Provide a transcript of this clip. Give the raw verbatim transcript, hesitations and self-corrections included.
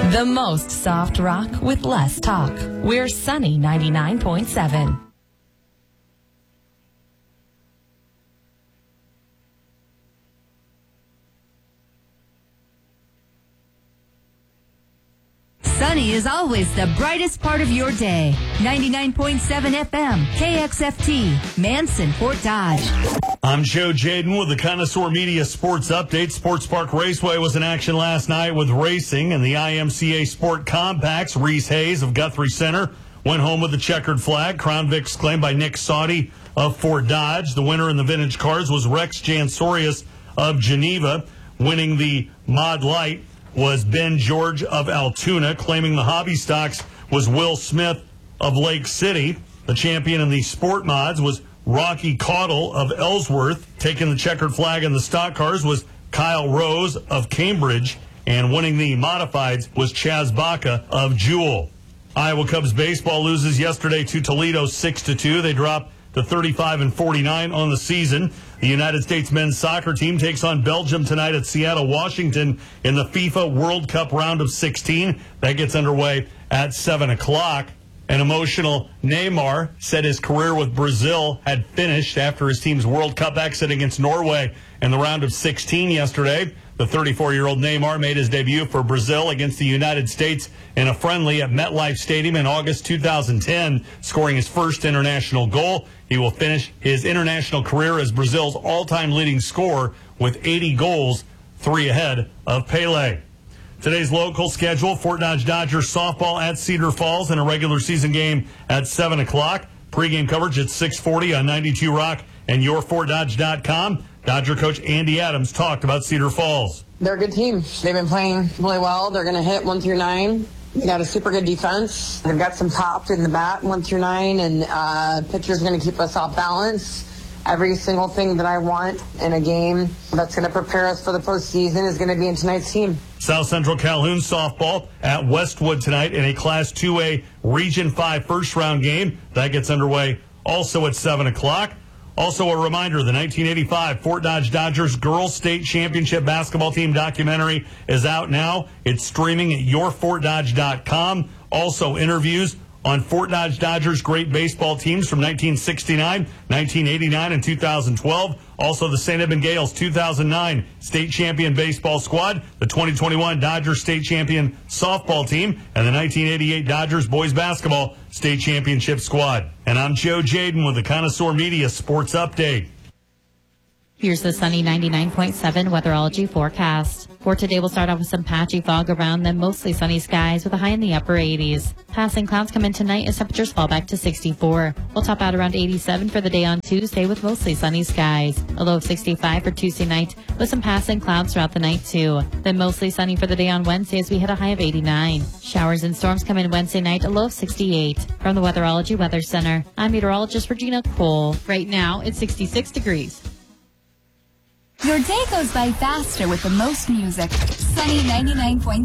The most soft rock with less talk. We're Sunny ninety-nine point seven. Sunny is always the brightest part of your day. ninety-nine point seven F M, K X F T, Manson, Fort Dodge. I'm Joe Jaden with the Connoisseur Media Sports Update. Sports Park Raceway was in action last night with racing and the I M C A Sport Compacts. Reese Hayes of Guthrie Center went home with the checkered flag. Crown Vics claimed by Nick Sauty of Fort Dodge. The winner in the vintage cars was Rex Jansorius of Geneva. Winning the Mod Light was Ben George of Altoona. Claiming the hobby stocks was Will Smith of Lake City. The champion in the sport mods was Rocky Caudle of Ellsworth. Taking the checkered flag in the stock cars was Kyle Rose of Cambridge. And winning the modifieds was Chaz Baca of Jewel. Iowa Cubs baseball loses yesterday to Toledo six to two. They drop to thirty-five and forty-nine on the season. The United States men's soccer team takes on Belgium tonight at Seattle, Washington in the FIFA World Cup round of sixteen. That gets underway at seven o'clock. An emotional Neymar said his career with Brazil had finished after his team's World Cup exit against Norway in the round of sixteen yesterday. The thirty-four-year-old Neymar made his debut for Brazil against the United States in a friendly at MetLife Stadium in August two thousand ten, scoring his first international goal. He will finish his international career as Brazil's all-time leading scorer with eighty goals, three ahead of Pelé. Today's local schedule, Fort Dodge Dodgers softball at Cedar Falls in a regular season game at seven o'clock. Pre-game coverage at six forty on ninety-two Rock and your fort dodge dot com. Dodger coach Andy Adams talked about Cedar Falls. They're a good team. They've been playing really well. They're going to hit one through nine. They got a super good defense. They've got some pop in the bat, one through nine, and uh, pitcher's going to keep us off balance. Every single thing that I want in a game that's going to prepare us for the postseason is going to be in tonight's team. South Central Calhoun softball at Westwood tonight in a Class two A Region five first-round game. That gets underway also at seven o'clock. Also a reminder, the nineteen eighty-five Fort Dodge Dodgers Girls State Championship Basketball Team documentary is out now. It's streaming at your fort dodge dot com. Also interviews on Fort Dodge Dodgers great baseball teams from nineteen sixty-nine, nineteen eighty-nine, and two thousand twelve. Also the Saint Edmund Gales two thousand nine state champion baseball squad, the twenty twenty-one Dodgers state champion softball team, and the nineteen eighty-eight Dodgers boys basketball state championship squad. And I'm Joe Jaden with the Connoisseur Media Sports Update. Here's the sunny ninety-nine point seven weatherology forecast. For today, we'll start off with some patchy fog around, then mostly sunny skies with a high in the upper eighties. Passing clouds come in tonight as temperatures fall back to sixty-four. We'll top out around eighty-seven for the day on Tuesday with mostly sunny skies. A low of sixty-five for Tuesday night with some passing clouds throughout the night too. Then mostly sunny for the day on Wednesday as we hit a high of eighty-nine. Showers and storms come in Wednesday night, a low of sixty-eight. From the Weatherology Weather Center, I'm meteorologist Regina Cole. Right now, it's sixty-six degrees. Your day goes by faster with the most music. Sunny ninety-nine point seven.